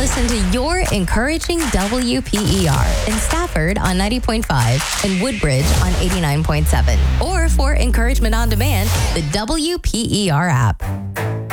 listen to your encouraging WPER in Stafford on 90.5 and Woodbridge on 89.7. Or for encouragement on demand, the WPER app.